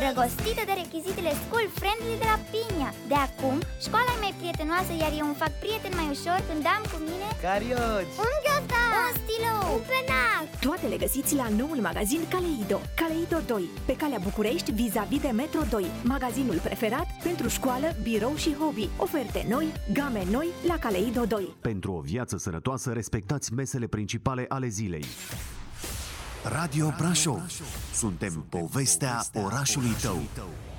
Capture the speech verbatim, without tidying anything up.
îndrăgostită de rechizitele school-friendly de la Pinia. De acum, școala e mai prietenoasă, iar eu îmi fac prieteni mai ușor când am cu mine carioci, un ghiozdan, un stilou, un penac. Toate le găsiți la noul magazin Caleido. Caleido doi, pe calea București, vis-a-vis de Metro doi. Magazinul preferat pentru școală, birou și hobby. Oferte noi, game noi la Caleido doi. Pentru o viață sănătoasă, respectați mesele principale ale zilei. Radio Brașov. Suntem povestea orașului tău.